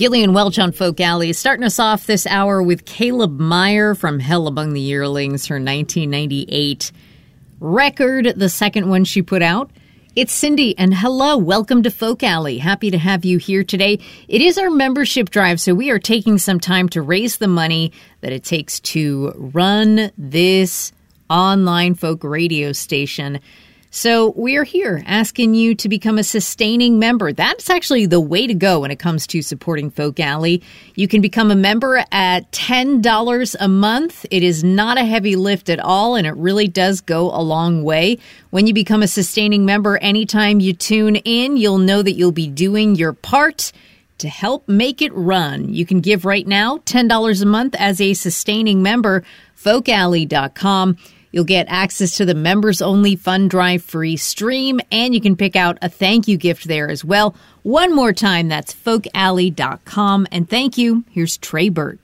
Gillian Welch on Folk Alley is starting us off this hour with Caleb Meyer from Hell Among the Yearlings, her 1998 record, the second one she put out. It's Cindy, and hello, welcome to Folk Alley. Happy to have you here today. It is our membership drive, so we are taking some time to raise the money that it takes to run this online folk radio station. So we are here asking you to become a sustaining member. That's actually the way to go when it comes to supporting Folk Alley. You can become a member at $10 a month. It is not a heavy lift at all, and it really does go a long way. When you become a sustaining member, anytime you tune in, you'll know that you'll be doing your part to help make it run. You can give right now, $10 a month as a sustaining member, folkalley.com. You'll get access to the members-only Fund Drive free stream, and you can pick out a thank you gift there as well. One more time, that's folkalley.com. And thank you. Here's Trey Burt.